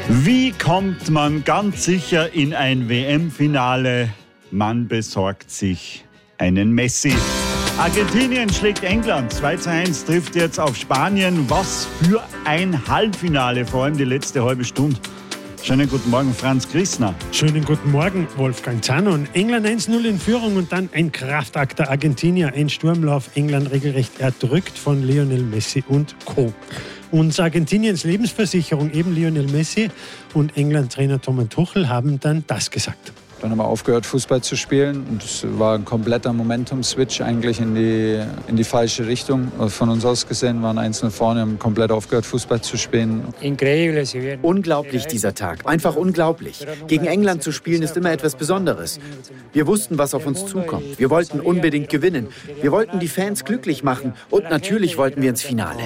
Wie kommt man ganz sicher in ein WM-Finale? Man besorgt sich einen Messi. Argentinien schlägt England 2:1, trifft jetzt auf Spanien. Was für ein Halbfinale, vor allem die letzte halbe Stunde. Schönen guten Morgen, Franz Grissner. Schönen guten Morgen, Wolfgang Zanon. England 1:0 in Führung und dann ein Kraftakt der Argentinier. Ein Sturmlauf, England regelrecht erdrückt von Lionel Messi und Co. Und Argentiniens Lebensversicherung, eben Lionel Messi und England-Trainer Thomas Tuchel haben dann das gesagt. Dann haben wir aufgehört, Fußball zu spielen. Und es war ein kompletter Momentum-Switch eigentlich in die falsche Richtung. Von uns aus gesehen waren 1:0 vorne, haben komplett aufgehört, Fußball zu spielen. Unglaublich dieser Tag, einfach unglaublich. Gegen England zu spielen ist immer etwas Besonderes. Wir wussten, was auf uns zukommt. Wir wollten unbedingt gewinnen. Wir wollten die Fans glücklich machen und natürlich wollten wir ins Finale.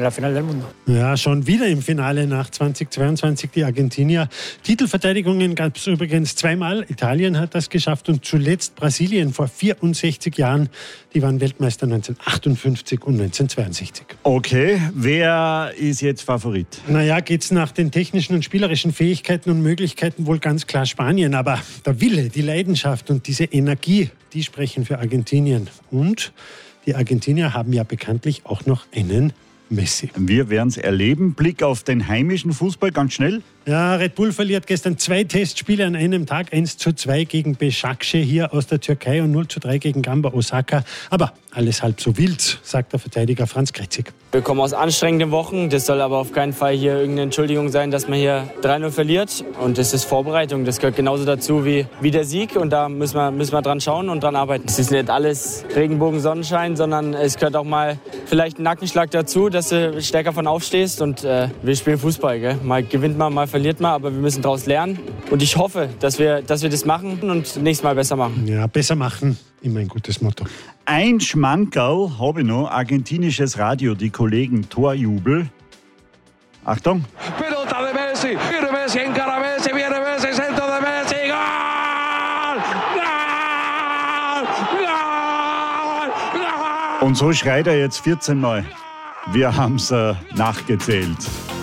Ja, schon wieder im Finale nach 2022 die Argentinier. Titelverteidigungen gab es übrigens zweimal. Italien hat das geschafft und zuletzt Brasilien vor 64 Jahren. Die waren Weltmeister 1958 und 1962. Okay, wer ist jetzt Favorit? Naja, geht's nach den technischen und spielerischen Fähigkeiten und Möglichkeiten wohl ganz klar Spanien. Aber der Wille, die Leidenschaft und diese Energie, die sprechen für Argentinien. Und die Argentinier haben ja bekanntlich auch noch einen Messi. Wir werden es erleben. Blick auf den heimischen Fußball ganz schnell. Ja, Red Bull verliert gestern 2 Testspiele an einem Tag. 1:2 gegen Beşiktaş hier aus der Türkei und 0:3 gegen Gamba Osaka. Aber alles halb so wild, sagt der Verteidiger Franz Kretzig. Wir kommen aus anstrengenden Wochen. Das soll aber auf keinen Fall hier irgendeine Entschuldigung sein, dass man hier 3:0 verliert. Und das ist Vorbereitung. Das gehört genauso dazu wie der Sieg. Und da müssen wir dran schauen und dran arbeiten. Es ist nicht alles Regenbogen, Sonnenschein, sondern es gehört auch mal vielleicht ein Nackenschlag dazu, dass du stärker von aufstehst. Und wir spielen Fußball. Gell? Mal gewinnt man, mal verliert man, aber wir müssen daraus lernen. Und ich hoffe, dass wir das machen und nächstes Mal besser machen. Ja, besser machen. Immer ein gutes Motto. Ein Schmankerl habe ich noch. Argentinisches Radio, die Kollegen Torjubel. Achtung. Pelota de Messi. Viene Messi, encara Messi, viene Messi, centro de Messi. Gol! Gol! Gol! Gol! Und so schreit er jetzt 14 Mal. Wir haben es nachgezählt.